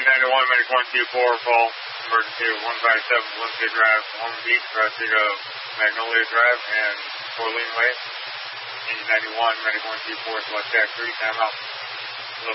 91, Medic 124, call emergency 157 Valencia Drive, Long Beach, proceed to Magnolia Drive and Orlean Way. 91, Medic 124, select Jack 3, time out.